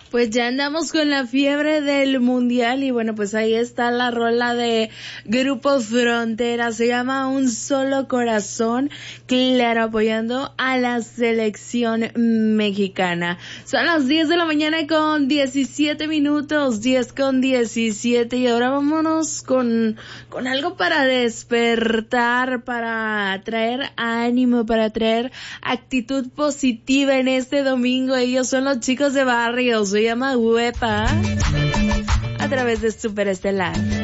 Pues ya andamos con la fiebre del mundial y bueno, pues ahí está la rola de Grupo Frontera, se llama Un Solo Corazón, claro, apoyando a la selección mexicana. Son las 10 de la mañana con 17 minutos, 10 con 17 y ahora vámonos con algo para despertar, para traer ánimo, para traer actitud positiva en este domingo. Ellos son los Chicos de Barrio, se llama Huepa, a través de Superestelar.